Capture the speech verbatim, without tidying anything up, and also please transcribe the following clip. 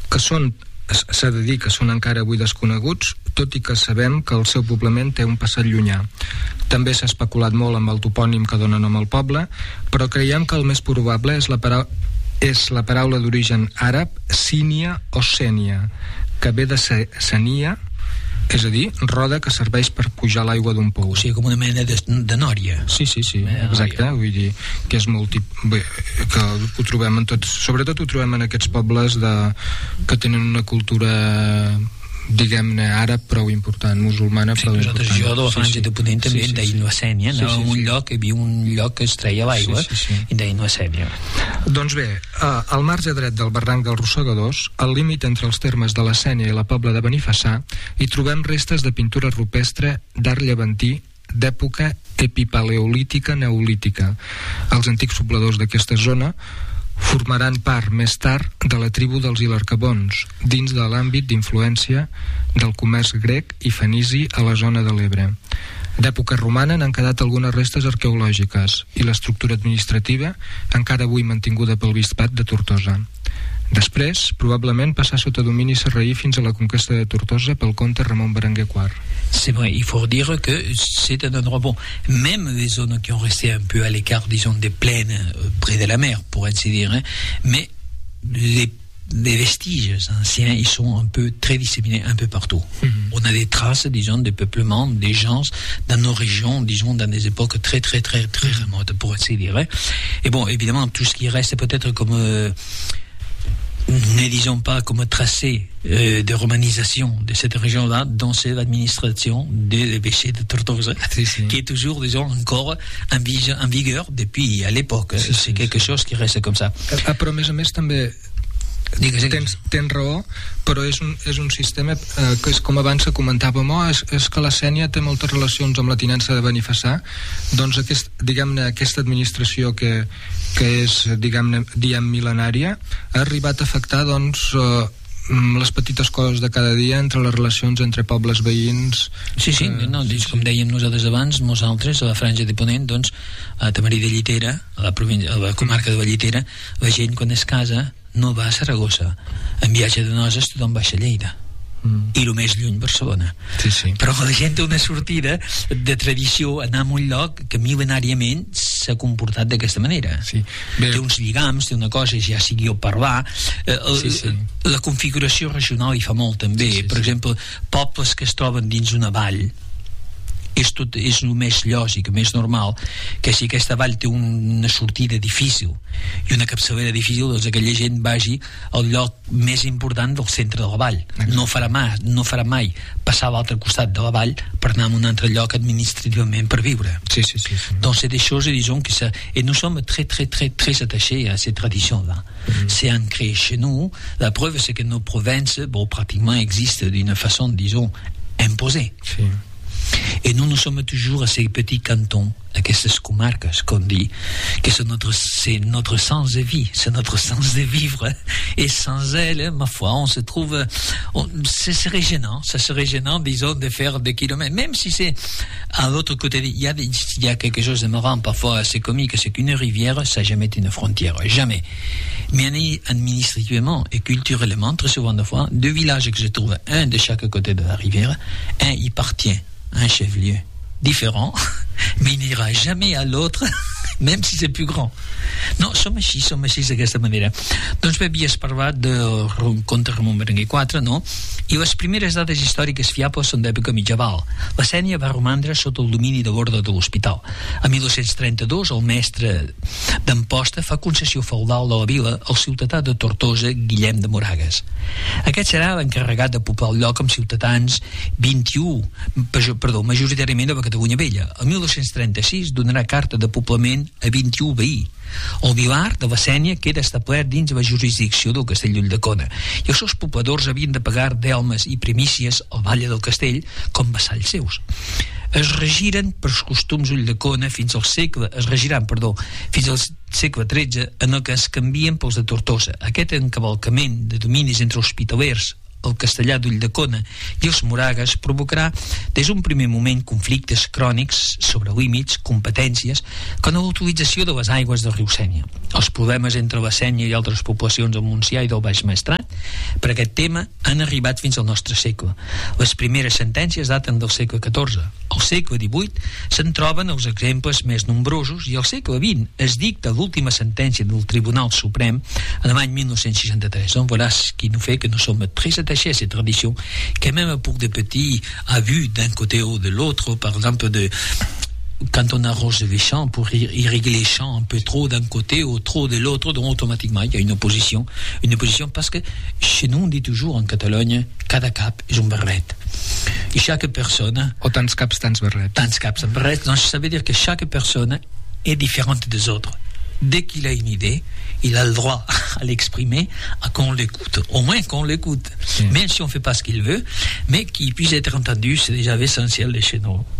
que són, s'ha de dir que són encara avui desconeguts, tot i que sabem que el seu poblament té un passat llunyà. També s'ha especulat molt amb el topònim que dona nom al poble, però creiem que el més probable és la, para... és la paraula d'origen àrab sínia o sènia, que ve de senia, és a dir, roda que serveix per pujar l'aigua d'un pou. O sigui, com una mena de, de nòria. Sí, sí, sí, exacte. Vull dir que és molt tip... Bé, que ho trobem en tots... Sobretot ho trobem en aquests pobles de... que tenen una cultura, diguem-ne, àrab prou important, musulmana sí, prou nosaltres important. Jo de la Franja sí, sí. de Ponent també sí, sí, en deien la Sènia, anava sí, sí, a un sí. lloc, hi havia un lloc que es treia l'aigua sí, sí, sí. i en deien la Sènia. Doncs bé, eh, al marge dret del barranc dels Rosegadors, al límit entre els termes de la Sénia i la Pobla de Benifassà, hi trobem restes de pintura rupestre d'art llevantí d'època epipaleolítica neolítica. Els antics pobladors d'aquesta zona formaran part més tard de la tribu dels Ilercabons, dins de l'àmbit d'influència del comerç grec i fenici a la zona de l'Ebre. D'època romana n'han quedat algunes restes arqueològiques i l'estructura administrativa encara avui mantinguda pel bisbat de Tortosa. Després, probablement passà sota domini sarraí fins a la conquesta de Tortosa pel comte Ramon Berenguer quart. C'est vrai, il faut dire que c'est un endroit bon. Même les zones qui ont resté un peu à l'écart, disons des plaines euh, près de la mer, pour ainsi dire, hein, mais les, les vestiges anciens, ils sont un peu très disséminés un peu partout. Mm-hmm. On a des traces, disons, de peuplement, des gens dans nos régions, disons, dans des époques très, très, très, très remotes, pour ainsi dire. Hein. Et bon, évidemment, tout ce qui reste peut-être comme... Euh, ne disons pas comme tracé euh, de romanisation de cette région-là, dont c'est l'administration de l'évêché de Tortosa, si, si. qui est toujours, disons, encore en, vig- en vigueur depuis à l'époque. Si, c'est si, quelque si. chose qui reste comme ça. Ah, però a més a més també Digues, tens, tens raó, però és un, és un sistema eh, que és com abans que comentàvem, oh, és, és que la Sénia té moltes relacions amb la tinença de Benifassà, doncs aquest, diguem-ne, aquesta administració que, que és, diguem-ne, diem mil·lenària, ha arribat a afectar, doncs, eh, les petites coses de cada dia entre les relacions entre pobles veïns. Sí, sí, eh, no, sí, com dèiem nosaltres abans, nosaltres a la Franja de Ponent, doncs, a Tamarí de Llitera, a la, província, a la comarca de Vallitera, la gent quan es casa no va a Saragossa, en viatge de noces tothom baixa a Lleida mm. i el més lluny Barcelona, sí, sí. però la gent té una sortida de tradició anar a un lloc que mil·lenàriament s'ha comportat d'aquesta manera sí. Bé. Té uns lligams, té una cosa, ja sigui el parlar eh, el, sí, sí. la configuració regional hi fa molt també, sí, sí, per sí. exemple pobles que es troben dins una vall és, tot, és el més lògic, el més normal, que si aquesta vall té una sortida difícil i una capçalera difícil, doncs aquella gent vagi al lloc més important del centre de la vall. No farà mai, no farà mai passar a l'altre costat de la vall per anar a un altre lloc administrativament per viure. Sí, sí, sí, sí. Donc c'est des choses, disons, que ça, et nous sommes très, très, très, très attachés à ces traditions-là. Mm-hmm. C'est ancré chez nous. La preuve, c'est que nos provinces, bon, pratiquement existent d'une façon, disons, imposée. Sí. Et nous, nous sommes toujours à ces petits cantons, à ces comarques, qu'on dit, que c'est notre, c'est notre sens de vie, c'est notre sens de vivre. Et sans elle, ma foi, on se trouve, on, ce serait gênant, ça serait gênant, disons, de faire des kilomètres. Même si c'est à l'autre côté, il y a, des, il y a quelque chose de marrant, parfois assez comique, c'est qu'une rivière, ça n'a jamais été une frontière, jamais. Mais administrativement et culturellement, très souvent de fois, deux villages que je trouve, un de chaque côté de la rivière, un y appartient un chef-lieu différent, mais il n'ira jamais à l'autre, même si c'est plus grand. No, som així, som així d'aquesta manera. Doncs bé, havies parlat del comte Ramon Berenguer quatre, no? I les primeres dades històriques fiables són d'època mitjaval. La Sénia va romandre sota el domini de l'Orde de l'Hospital. A mil dos-cents trenta-dos, el mestre d'Amposta fa concessió feudal de la vila al ciutadà de Tortosa, Guillem de Moragues. Aquest serà l'encarregat de poblar el lloc amb ciutadans vint-i-u, perdó, majoritàriament de la Catalunya Vella. El mil dos-cents trenta-sis donarà carta de poblament a vint-i-u veí. El Vilar de la Sénia queda establert dins la jurisdicció del Castell d'Ulldecona i els seus pobladors havien de pagar delmes i primícies al Valle del Castell com vassalls seus. Es regiren pels costums Ulldecona fins al segle, es regiran, perdó, fins al segle tretze, en el que es canvien pels de Tortosa. Aquest encavalcament de dominis entre hospitalers, el castellà d'Ulldecona i els Moragues provocarà des d'un primer moment conflictes crònics sobre límits, competències, com a l'utilització de les aigües del riu Sénia. Els problemes entre la Sénia i altres poblacions del Montsià i del Baix Maestrat per aquest tema han arribat fins al nostre segle. Les primeres sentències daten del segle catorze. Al segle divuit se'n troben els exemples més nombrosos i al segle vint es dicta l'última sentència del Tribunal Suprem en l'any mille neuf cents seixanta-tres. Donc voilà ce qui nous fait que nous sommes très attachés à ces traditions, que même pour des petits à vue d'un côté ou de l'autre, par exemple de quand on arrose les champs, pour irriguer les champs un peu trop d'un côté ou trop de l'autre, donc automatiquement il y a une opposition, une opposition parce que chez nous on dit toujours en Catalogne, cada cap és un barret. Et chaque personne... O tants caps, tants barrets. Tants caps, barrets, donc ça veut dire que chaque personne est différente des autres. Dès qu'il a une idée, il a le droit à l'exprimer, à qu'on l'écoute, au moins qu'on l'écoute. Oui. Même si on ne fait pas ce qu'il veut, mais qu'il puisse être entendu, c'est déjà l'essentiel de chez nous.